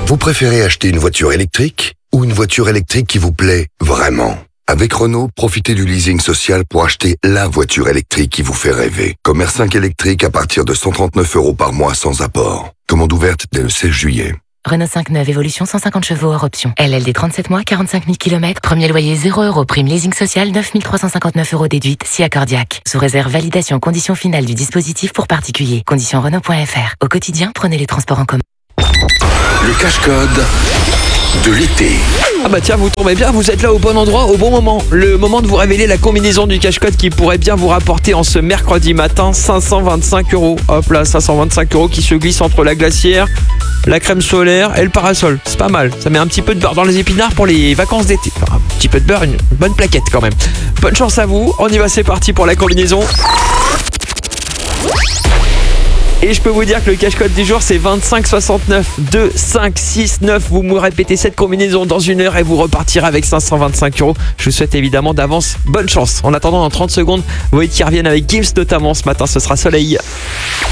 Vous préférez acheter une voiture électrique ou une voiture électrique qui vous plaît vraiment ? Avec Renault, profitez du leasing social pour acheter la voiture électrique qui vous fait rêver. Comme R5 électrique à partir de 139 € par mois sans apport. Commande ouverte dès le 16 juillet. Renault 5 neuve évolution 150 chevaux hors option. LLD 37 mois, 45 000 km. Premier loyer 0 €. Prime leasing social 9 359 € déduite si accordiaque. Sous réserve validation condition finale du dispositif pour particuliers. Conditions Renault.fr. Au quotidien, prenez les transports en commun. Le cache-code de l'été. Ah bah tiens, vous tombez bien, vous êtes là au bon endroit, au bon moment. Le moment de vous révéler la combinaison du cache-code qui pourrait bien vous rapporter en ce mercredi matin 525 €. Hop là, 525 € qui se glissent entre la glacière, la crème solaire et le parasol. C'est pas mal, ça met un petit peu de beurre dans les épinards pour les vacances d'été. Enfin, un petit peu de beurre, une bonne plaquette quand même. Bonne chance à vous, on y va, c'est parti pour la combinaison. Et je peux vous dire que le cache-code du jour c'est 25 69 2 5 6 9. Vous me répétez cette combinaison dans 1 heure et vous repartirez avec 525 €. Je vous souhaite évidemment d'avance bonne chance. En attendant, dans 30 secondes, vous voyez qu'ils reviennent avec Gims notamment. Ce matin ce sera soleil.